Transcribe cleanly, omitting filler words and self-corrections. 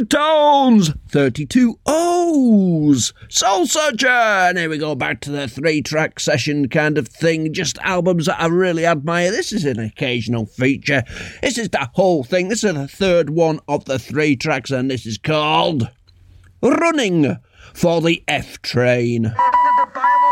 tones, 32 O's, Soul Searcher, and here we go back to the 3-track session kind of thing, just albums that I really admire. This is an occasional feature. This is the whole thing. This is the third one of the 3 tracks, and this is called Running for the F Train.